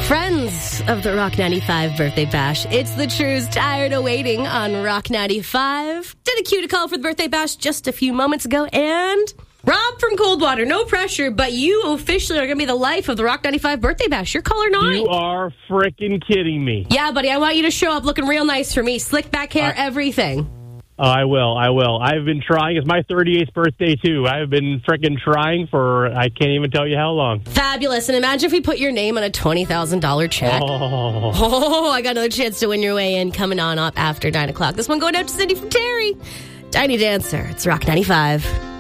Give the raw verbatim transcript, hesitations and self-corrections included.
Friends of the Rock ninety-five Birthday Bash, it's the True's Tired of Waiting on Rock ninety-five. Did a cue to call for the Birthday Bash just a few moments ago, and Rob from Coldwater, no pressure, but you officially are going to be the life of the Rock ninety-five Birthday Bash. You're caller nine. You are freaking kidding me. Yeah, buddy, I want you to show up looking real nice for me. Slick back hair, Uh, everything. Oh, I will. I will. I've been trying. It's my thirty-eighth birthday, too. I've been freaking trying for, I can't even tell you how long. Fabulous. And imagine if we put your name on a twenty thousand dollars check. Oh. Oh, I got another chance to win your way in coming on up after nine o'clock. This one going out to Cindy from Terry. Tiny Dancer. It's Rock ninety-five.